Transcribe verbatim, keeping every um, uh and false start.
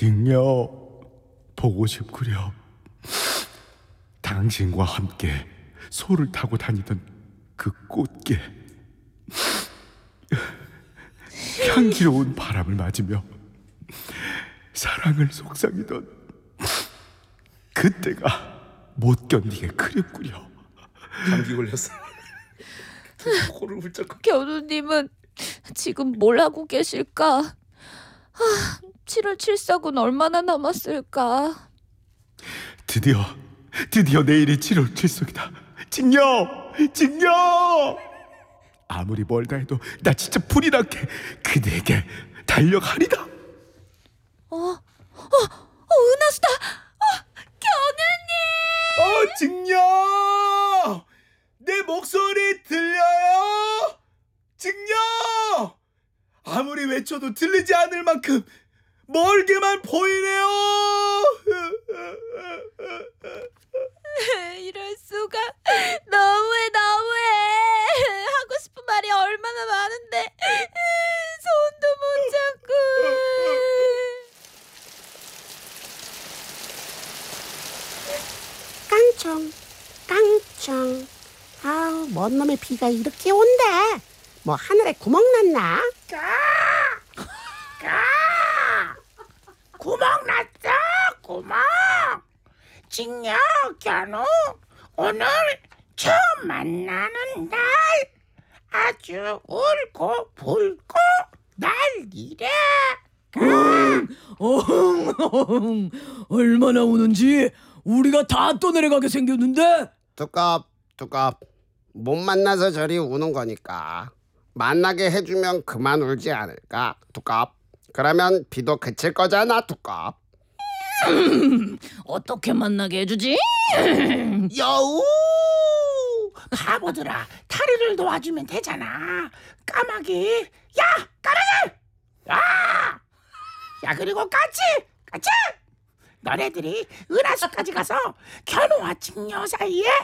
직녀 보고 싶구려. 당신과 함께 소를 타고 다니던 그 꽃게, 향기로운 바람을 맞으며 사랑을 속삭이던 그때가 못 견디게 그립구려. 감기 걸렸어. 코를 훌쩍. 견우님은 지금 뭘 하고 계실까? 아, 칠월 칠사군 얼마나 남았을까? 드디어 드디어 내일이 칠월 칠석이다. 직녀! 직녀! 아무리 멀다 해도 나 진짜 불이 나게 그대에게 달려가리다. 어? 어? 어, 은하수다! 어, 견우님! 어, 직녀! 내 목소리 들려요? 직녀! 아무리 외쳐도 들리지 않을 만큼 멀게만 보이네요. 이럴 수가. 너무해 너무해. 하고 싶은 말이 얼마나 많은데 손도 못 잡고. 깡총 깡총. 아우, 뭔 놈의 비가 이렇게 온대. 뭐 하늘에 구멍 났나? 까! 까! 구멍 났어, 구멍. 직녀, 견우, 오늘 처음 만나는 날 아주 울고 불고 난리래. 어흥, 어흥. 얼마나 우는지 우리가 다 떠내려가게 생겼는데. 두껍 두껍 못 만나서 저리 우는 거니까 만나게 해주면 그만 울지 않을까. 두껍 그러면 비도 그칠 거잖아. 두껍. 어떻게 만나게 해주지? 여우, 바보들아, 다리를 놓아주면 되잖아. 까마귀, 야, 까마귀, 야, 야, 그리고 까치, 까치. 너네들이 은하수까지 가서 견우와 직녀 사이에